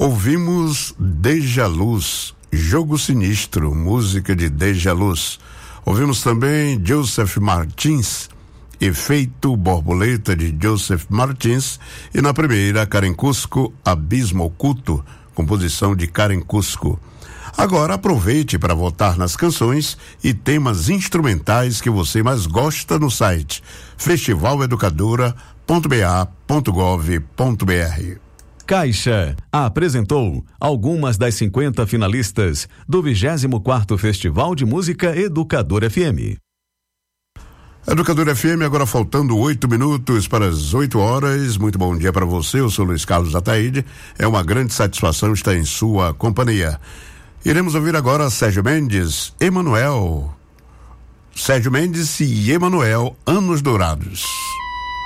Ouvimos Deja Luz, Jogo Sinistro, música de Deja Luz. Ouvimos também Joseph Martins, Efeito Borboleta de Joseph Martins. E na primeira, Karen Cusco, Abismo Oculto, composição de Karen Cusco. Agora aproveite para votar nas canções e temas instrumentais que você mais gosta no site festivaleducadora.ba.gov.br. Caixa apresentou algumas das 50 finalistas do 24º Festival de Música Educadora FM. Educadora FM, agora faltando 8 minutos para as 8 horas. Muito bom dia para você, eu sou Luiz Carlos Ataíde. É uma grande satisfação estar em sua companhia. Iremos ouvir agora Sérgio Mendes e Emanuel, Anos Dourados.